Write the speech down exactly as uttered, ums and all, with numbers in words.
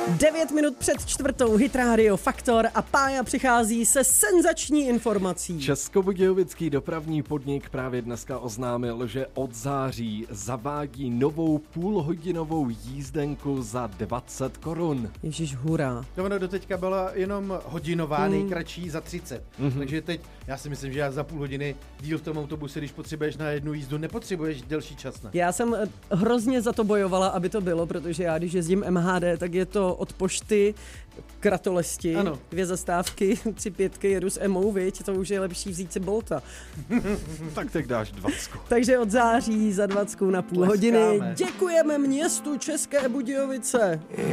Devět minut před čtvrtou Hit Radio Faktor a Pája přichází se senzační informací. Českobudějovický dopravní podnik právě dneska oznámil, že od září zavádí novou půlhodinovou jízdenku za dvacet korun. Ježíš, hurá. To ono doteďka byla jenom hodinová, Hmm. nejkratší za třicet. Mhm. Takže teď, já si myslím, že já za půl hodiny díl v tom autobuse, když potřebuješ na jednu jízdu, nepotřebuješ delší čas na. Já jsem eh, hrozně za to bojovala, aby to bylo, protože já, když jezdím M H D, tak je to od pošty k Ratolesti, Ano. dvě zastávky, tři pětky, jedu s Emou, viď, to už je lepší vzít si Bolta. Tak teď dáš dvacku. Takže od září za dvacku na půl Tleskáme. hodiny děkujeme městu České Budějovice.